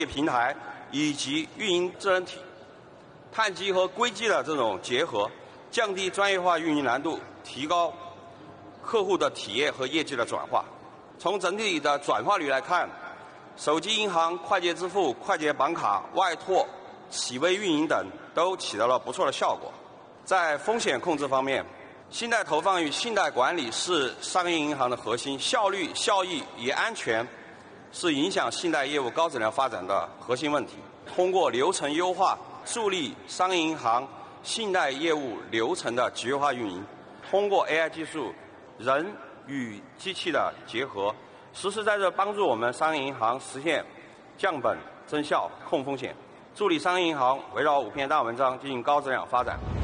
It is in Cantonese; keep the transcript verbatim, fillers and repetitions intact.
平台以及运营智能体、碳基和硅基的这种结合，降低专业化运营难度，提高客户的体验和业绩的转化。从整体的转化率来看，手机银行、快捷支付、快捷绑卡、外拓、企微运营等都起到了不错的效果。在风险控制方面，信贷投放与信贷管理是商业银行的核心，效率、效益与安全是影响信贷业务高质量发展的核心问题。通过流程优化，助力商业银行信贷业务流程的集约化运营。通过 A I 技术，人与机器的结合，实实在在帮助我们商业银行实现降本增效、控风险，助力商业银行围绕五篇大文章进行高质量发展。